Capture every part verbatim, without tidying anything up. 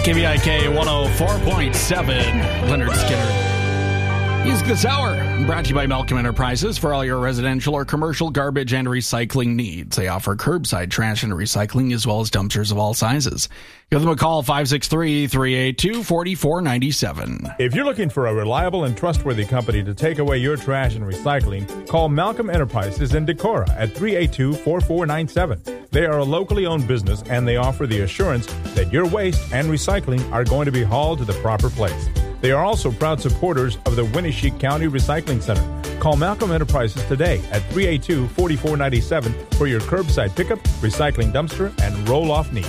K V I K one oh four point seven, Leonard Skinner. Music this hour brought to you by Malcolm Enterprises for all your residential or commercial garbage and recycling needs. They offer curbside trash and recycling as well as dumpsters of all sizes. Give them a call, five six three, three eight two, four four nine seven. If you're looking for a reliable and trustworthy company to take away your trash and recycling, call Malcolm Enterprises in Decorah at three eight two, four four nine seven. They are a locally owned business and they offer the assurance that your waste and recycling are going to be hauled to the proper place. They are also proud supporters of the Winneshiek County Recycling Center. Call Malcolm Enterprises today at three eight two, four four nine seven for your curbside pickup, recycling dumpster, and roll-off need.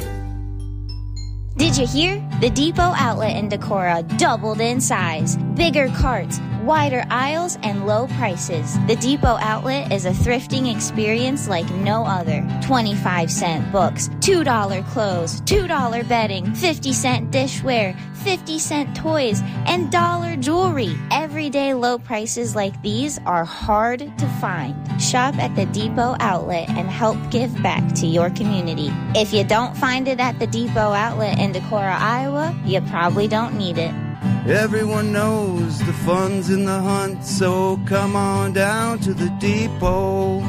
Did you hear? The Depot outlet in Decorah doubled in size. Bigger carts, wider aisles, and low prices. The Depot outlet is a thrifting experience like no other. twenty-five cent books, two dollar clothes, two dollar bedding, fifty cent dishware, fifty cent toys, and dollar jewelry. Everyday low prices like these are hard to find. Shop at the Depot outlet and help give back to your community. If you don't find it at the Depot outlet in Decorah, Iowa, you probably don't need it. Everyone knows the fun's in the hunt, so come on down to the Depot.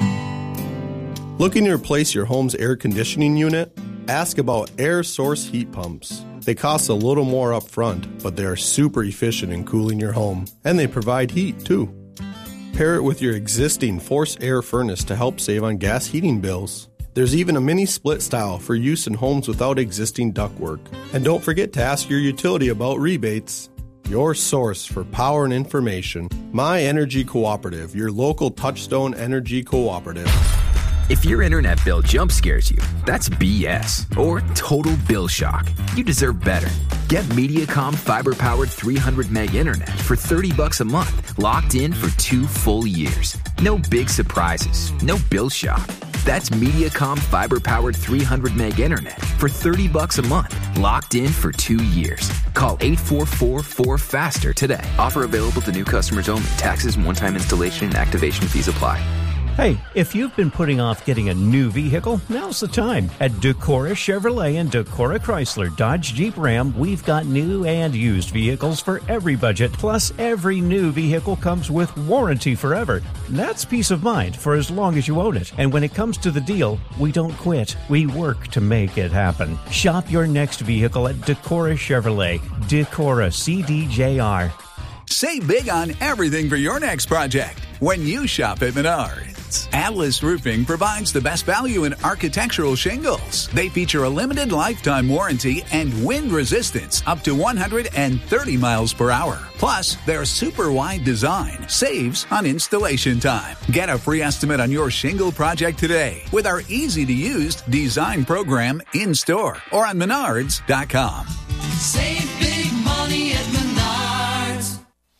Looking to replace your home's air conditioning unit? Ask about air source heat pumps. They cost a little more up front, but they are super efficient in cooling your home, and they provide heat too. Pair it with your existing forced air furnace to help save on gas heating bills. There's even a mini split style for use in homes without existing ductwork. And don't forget to ask your utility about rebates. Your source for power and information, My Energy Cooperative, your local Touchstone Energy Cooperative. If your internet bill jump scares you, that's B S or total bill shock. You deserve better. Get Mediacom fiber-powered three hundred meg internet for thirty bucks a month, locked in for two full years. No big surprises, no bill shock. That's Mediacom fiber-powered three hundred meg internet for thirty bucks a month, locked in for two years. Call eight four four, four FASTER today. Offer available to new customers only. Taxes and one-time installation and activation fees apply. Hey, if you've been putting off getting a new vehicle, now's the time. At Decorah Chevrolet and Decorah Chrysler Dodge Jeep Ram, we've got new and used vehicles for every budget. Plus, every new vehicle comes with warranty forever. That's peace of mind for as long as you own it. And when it comes to the deal, we don't quit. We work to make it happen. Shop your next vehicle at Decorah Chevrolet. Decorah C D J R. Save big on everything for your next project when you shop at Menards. Atlas Roofing provides the best value in architectural shingles. They feature a limited lifetime warranty and wind resistance up to one hundred thirty miles per hour. Plus, their super wide design saves on installation time. Get a free estimate on your shingle project today with our easy-to-use design program in store or on menards dot com. Save big money at Menards.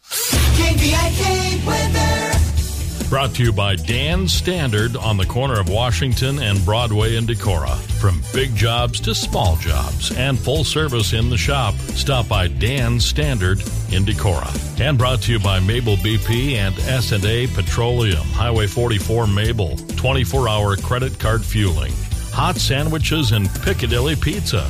K V I K weather. Brought to you by Dan's Standard on the corner of Washington and Broadway in Decorah. From big jobs to small jobs and full service in the shop, stop by Dan's Standard in Decorah. And brought to you by Mabel B P and S and A Petroleum, Highway forty-four Mabel, twenty-four hour credit card fueling. Hot sandwiches and Piccadilly Pizza.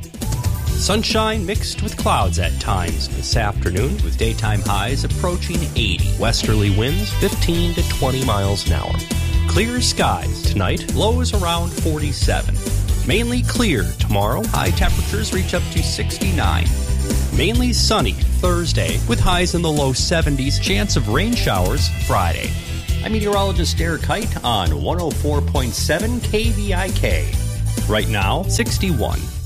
Sunshine mixed with clouds at times this afternoon with daytime highs approaching eighty. Westerly winds fifteen to twenty miles an hour. Clear skies tonight, lows around forty-seven. Mainly clear tomorrow, high temperatures reach up to sixty-nine. Mainly sunny Thursday with highs in the low seventies. Chance of rain showers Friday. I'm meteorologist Derek Height on one oh four point seven K V I K. Right now, sixty-one.